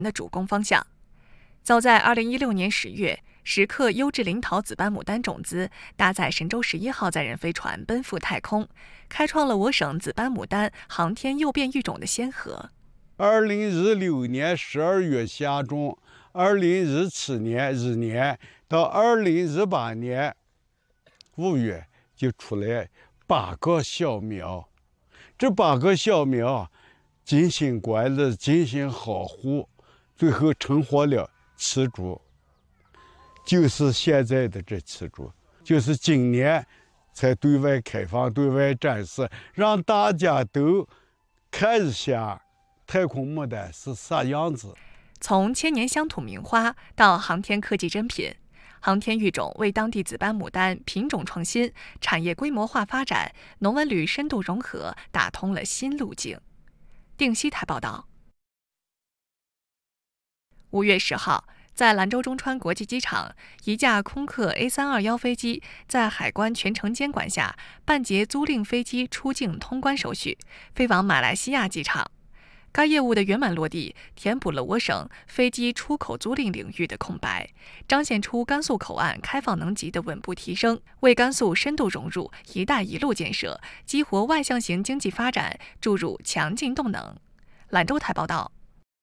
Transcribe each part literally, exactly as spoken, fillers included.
的主攻方向。早在二零一六年十月，时刻优质灵桃紫斑牡丹种子搭载神舟十一号载人飞船奔赴太空，开创了我省紫斑牡丹航天诱变育种的先河。 二零一六年十二月下种，二零一七年一年到二零一八年五月就出来八个小苗，这八个小苗精心管理、精心呵护，最后成活了七株，就是现在的这七株，就是今年才对外开放、对外展示，让大家都看一下太空牡丹是啥样子。 从千年乡土名花到航天科技珍品，航天育种为当地紫斑牡丹品种创新、产业规模化发展、农文旅深度融合打通了新路径。定西台报道。五月十号，在兰州中川国际机场，一架空客 A 三二一 飞机在海关全程监管下，办结租赁飞机出境通关手续，飞往马来西亚机场。该业务的圆满落地，填补了我省飞机出口租赁领域的空白，彰显出甘肃口岸开放能级的稳步提升，为甘肃深度融入“一带一路”建设、激活外向型经济发展注入强劲动能。兰州台报道。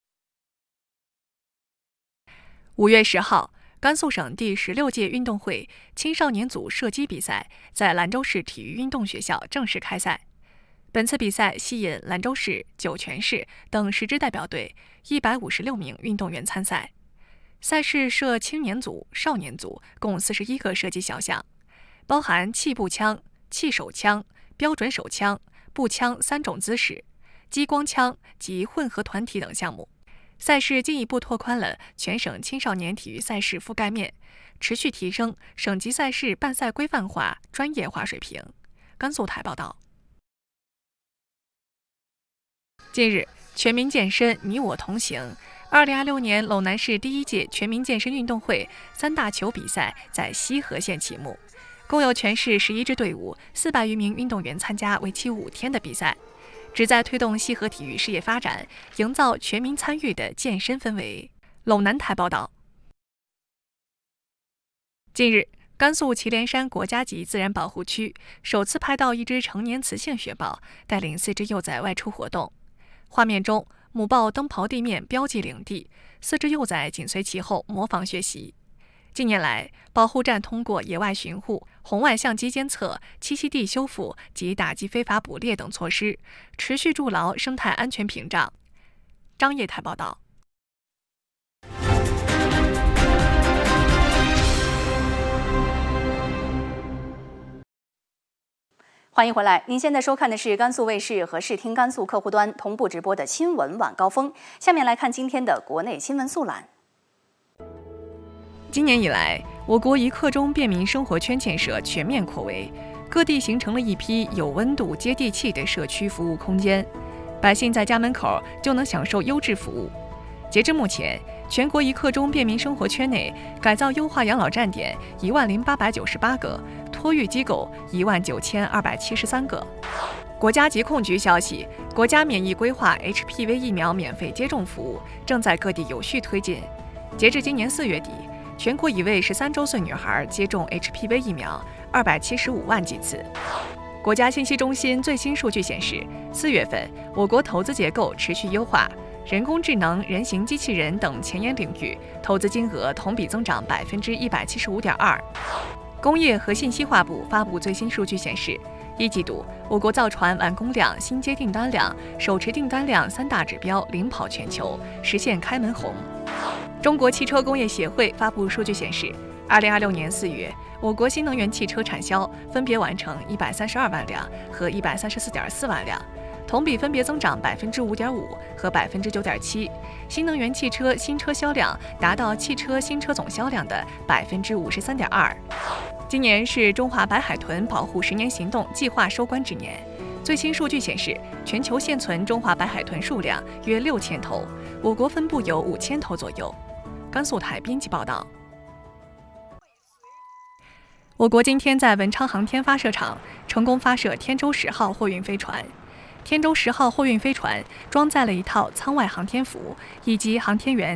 五月十号，甘肃省第十六届运动会青少年组射击比赛在兰州市体育运动学校正式开赛。本次比赛吸引兰州市、酒泉市等十支代表队一百五十六名运动员参赛。赛事设青年组、少年组共四十一个射击小项，包含气步枪、气手枪、标准手枪、步枪三种姿势、激光枪及混合团体等项目。赛事进一步拓宽了全省青少年体育赛事覆盖面，持续提升省级赛事办赛规范化、专业化水平。甘肃台报道。近日，全民健身你我同行二零二六年陇南市第一届全民健身运动会三大球比赛在西河县启幕，共有全市十一支队伍、四百余名运动员参加为期五天的比赛，旨在推动西河体育事业发展，营造全民参与的健身氛围。陇南台报道。近日，甘肃祁连山国家级自然保护区首次拍到一只成年雌性雪豹带领四只幼崽外出活动。画面中，母豹蹬刨地面标记领地，四只幼崽紧随其后模仿学习。近年来，保护站通过野外巡护、红外相机监测、栖息地修复及打击非法捕猎等措施，持续筑牢生态安全屏障。张掖台报道。 欢迎回来，您现在收看的是甘肃卫视和视听甘肃客户端同步直播的新闻晚高峰。下面来看今天的国内新闻速览。 今年以来，我国一刻钟便民生活圈建设全面扩围，各地形成了一批有温度、接地气的社区服务空间，百姓在家门口就能享受优质服务。截至目前，全国一刻钟便民生活圈内改造优化养老站点一万零八百九十八个，托育机构一万九千二百七十三个。国家疾控局消息，国家免疫规划 H P V 疫苗免费接种服务正在各地有序推进。截至今年四月底，全国已为十三周岁女孩接种 H P V 疫苗二百七十五万剂次。国家信息中心最新数据显示，四月份我国投资结构持续优化，人工智能、人形机器人等前沿领域投资金额同比增长百分之一百七十五点二。工业和信息化部发布最新数据显示，一季度我国造船完工量、新接订单量、手持订单量三大指标领跑全球，实现开门红。中国汽车工业协会发布数据显示，二零二六年四月，我国新能源汽车产销分别完成一百三十二万辆和一百三十四点四万辆，同比分别增长百分之五点五和百分之九点七。新能源汽车新车销量达到汽车新车总销量的百分之五十三点二。今年是中华白海豚保护十年行动计划收官之年。最新数据显示，全球现存中华白海豚数量约六千头，我国分布有五千头左右。甘肃台编辑报道。我国今天在文昌航天发射场成功发射天舟十号货运飞船。天舟十号货运飞船装载了一套舱外航天服以及航天员